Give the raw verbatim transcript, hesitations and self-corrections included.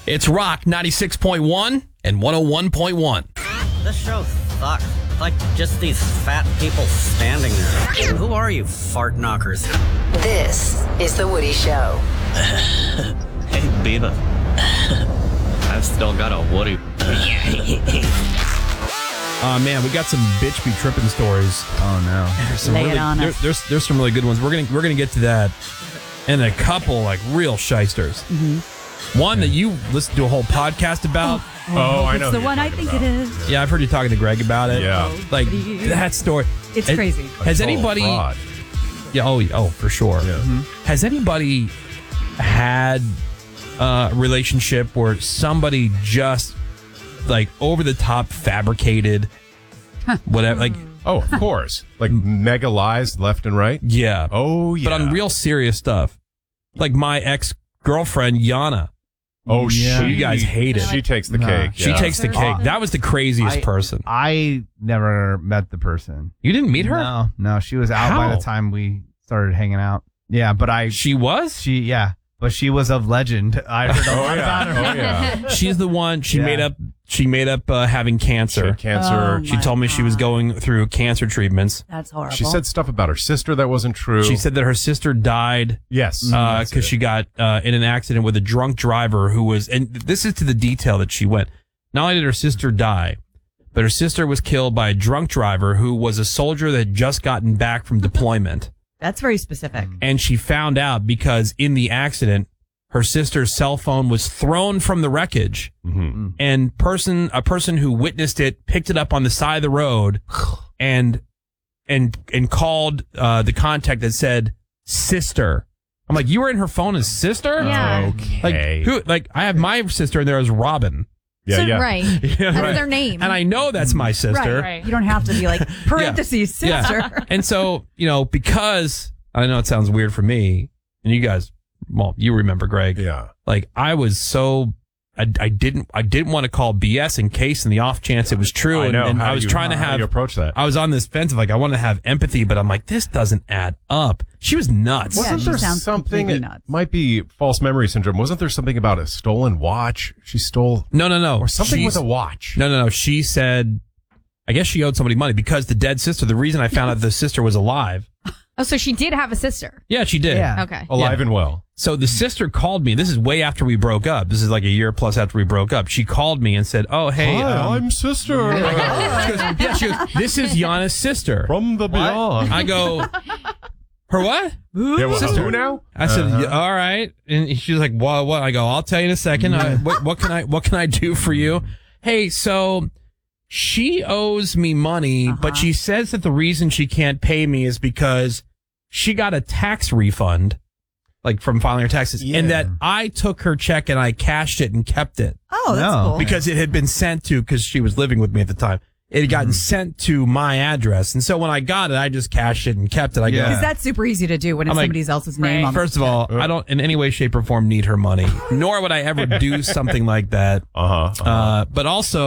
It's Rock ninety-six point one and one oh one point one. This show sucks. Like just these fat people standing there. Who are you, fart knockers? This is The Woody Show. Hey, Beaver. I've still got a Woody. Uh, man, we got some bitch be tripping stories. Oh no, there's some Lay it really on there, us. there's there's some really good ones. We're gonna we're gonna get to that, and a couple like real shysters. Mm-hmm. One that you listened to a whole podcast about. Oh, oh I know. It's the who one you're I talking think about. it is. Yeah, I've heard you talking to Greg about it. Yeah. like that story. It's Has- crazy. Has A total anybody? fraud. Yeah. Oh, oh, for sure. Yeah. Mm-hmm. Has anybody had a relationship where somebody just like over the top fabricated whatever? Like, Oh, of course. Like mega lies left and right. yeah. Oh, yeah. But on real serious stuff, like my ex girlfriend Yana. Oh, Yeah. she You guys hate it. She takes the Nah. cake. She yeah. takes the cake. That was the craziest I- person. I never met the person. You didn't meet her? No, no, she was out by How? the time we started hanging out. Yeah, but I, She was? she, yeah, but she was of legend. I heard a Oh, lot about yeah. her. Oh, yeah. She's the one. She Yeah. made up. She made up uh, having She cancer. had cancer. Oh, She my told me she was God. going through cancer treatments. That's horrible. She said stuff about her sister that wasn't true. She said that her sister died yes. because that's it. she got uh, in an accident with a drunk driver who was, and this is to the detail that she went. Not only did her sister die, but her sister was killed by a drunk driver who was a soldier that had just gotten back from deployment. That's very specific. And she found out because in the accident, her sister's cell phone was thrown from the wreckage, Mhm. and person a person who witnessed it picked it up on the side of the road, and and and called uh, the contact that said sister. I'm like, you were in her phone as sister? Yeah. Like Okay. who? Like I have my sister in there as Robin. Yeah, so, yeah. Right. Yeah, That's right. their name. And I know that's my sister. Right, right. You don't have to be like parentheses sister. Yeah. And so, you know, because I know it sounds weird for me, and you guys, well, you remember Greg. Yeah. Like I was so, I, I didn't, I didn't want to call B S in case, in the off chance it was true. I and, know. and How I do was you- trying to how do have, you approach that? I was on this fence of like, I want to have empathy, but I'm like, this doesn't add up. She was nuts. Yeah, Wasn't she there sounds something? completely It nuts. might be false memory syndrome. Wasn't there something about a stolen watch? She stole No, no, no. or something She's- with a watch. No, no, no. She said, I guess she owed somebody money because the dead sister, the reason I found out the sister was alive. Oh, so she did have a sister. Yeah, she did. Yeah. Okay. Alive Yeah. and well. So the sister called me. This is way after we broke up. This is like a year plus after we broke up. She called me and said, "Oh, hey, Hi, um, I'm sister She goes, yeah, she goes, this is Yana's sister." from the beyond. I go, her what? Yeah, well, Sister. who now? I said, yeah, all right. And she's like, well, what? I go, I'll tell you in a second. I, what, what can I, what can I do for you? Hey, so she owes me money, but she says that the reason she can't pay me is because she got a tax refund, like from filing her taxes, and that I took her check and I cashed it and kept it Oh, that's No. cool. because it had been sent to, because she was living with me at the time. It had gotten sent to my address. And so when I got it, I just cashed it and kept it. I Yeah. go, Because that's super easy to do when it's I'm like, somebody else's name right. on the first of all, I don't in any way, shape, or form need her money, nor would I ever do something like that. Uh huh. Uh, but also,